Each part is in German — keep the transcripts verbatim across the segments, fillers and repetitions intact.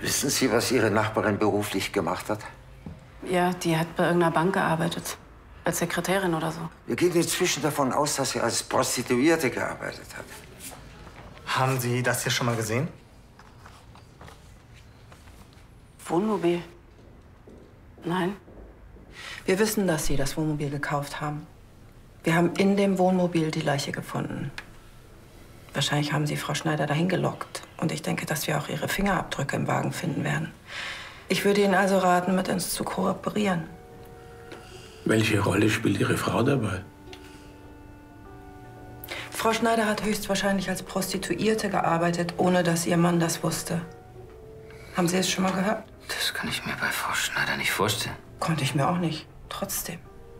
Wissen Sie, was Ihre Nachbarin beruflich gemacht hat? Ja, die hat bei irgendeiner Bank gearbeitet. Als Sekretärin oder so. Wir gehen inzwischen davon aus, dass sie als Prostituierte gearbeitet hat. Haben Sie das hier schon mal gesehen? Wohnmobil? Nein. Wir wissen, dass Sie das Wohnmobil gekauft haben. Wir haben in dem Wohnmobil die Leiche gefunden. Wahrscheinlich haben Sie Frau Schneider dahin gelockt. Und ich denke, dass wir auch Ihre Fingerabdrücke im Wagen finden werden. Ich würde Ihnen also raten, mit uns zu kooperieren. Welche Rolle spielt Ihre Frau dabei? Frau Schneider hat höchstwahrscheinlich als Prostituierte gearbeitet, ohne dass Ihr Mann das wusste. Haben Sie es schon mal gehört? Das kann ich mir bei Frau Schneider nicht vorstellen. Konnte ich mir auch nicht. Trotzdem.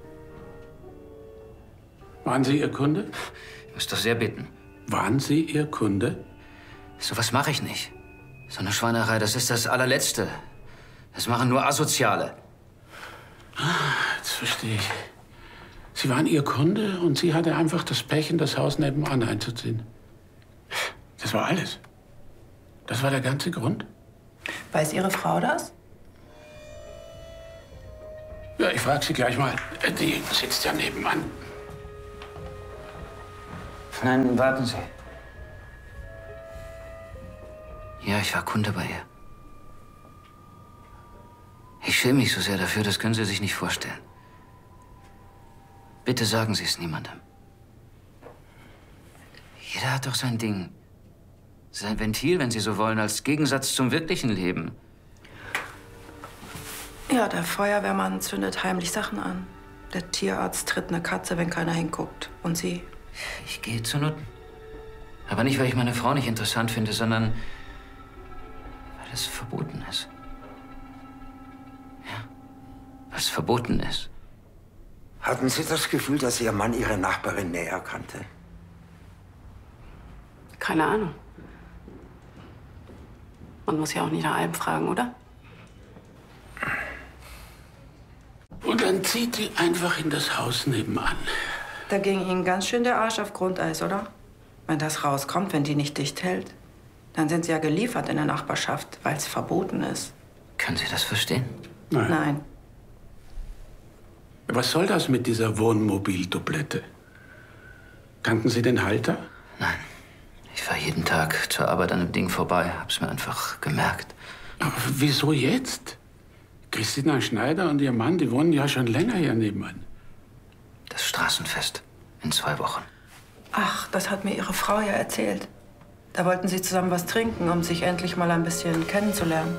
Waren Sie Ihr Kunde? Ich muss doch sehr bitten. Waren Sie Ihr Kunde? So was mache ich nicht. So eine Schweinerei, das ist das allerletzte. Das machen nur Asoziale. Ah, jetzt verstehe ich. Sie waren Ihr Kunde und sie hatte einfach das Pech, in das Haus nebenan einzuziehen. Das war alles. Das war der ganze Grund. Weiß Ihre Frau das? Ja, ich frage Sie gleich mal. Die sitzt ja nebenan. Nein, warten Sie. Ja, ich war Kunde bei ihr. Ich schäme mich so sehr dafür, das können Sie sich nicht vorstellen. Bitte sagen Sie es niemandem. Jeder hat doch sein Ding. Sein Ventil, wenn Sie so wollen, als Gegensatz zum wirklichen Leben. Ja, der Feuerwehrmann zündet heimlich Sachen an. Der Tierarzt tritt eine Katze, wenn keiner hinguckt. Und Sie? Ich gehe zu Nutten. Aber nicht, weil ich meine Frau nicht interessant finde, sondern weil es verboten ist. Ja, weil es verboten ist. Hatten Sie das Gefühl, dass Ihr Mann Ihre Nachbarin näher kannte? Keine Ahnung. Man muss ja auch nicht nach allem fragen, oder? Und dann zieht die einfach in das Haus nebenan. Da ging Ihnen ganz schön der Arsch auf Grundeis, oder? Wenn das rauskommt, wenn die nicht dicht hält, dann sind Sie ja geliefert in der Nachbarschaft, weil es verboten ist. Können Sie das verstehen? Nein. Nein. Was soll das mit dieser Wohnmobildoublette? Kannten Sie den Halter? Nein. Ich fahre jeden Tag zur Arbeit an dem Ding vorbei. Hab's mir einfach gemerkt. Aber wieso jetzt? Christina Schneider und ihr Mann, die wohnen ja schon länger hier nebenan. Das Straßenfest in zwei Wochen. Ach, das hat mir Ihre Frau ja erzählt. Da wollten Sie zusammen was trinken, um sich endlich mal ein bisschen kennenzulernen.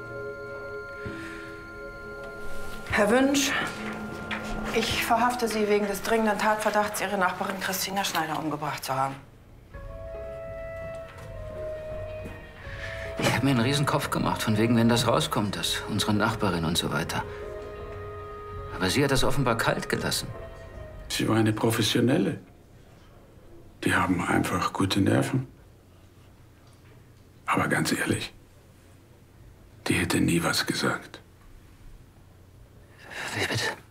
Herr Wünsch, ich verhafte Sie wegen des dringenden Tatverdachts, Ihre Nachbarin Christina Schneider umgebracht zu haben. Ich habe mir einen Riesenkopf gemacht, von wegen, wenn das rauskommt, dass unsere Nachbarin und so weiter. Aber sie hat das offenbar kalt gelassen. Sie war eine Professionelle. Die haben einfach gute Nerven. Aber ganz ehrlich, die hätte nie was gesagt. Wie bitte?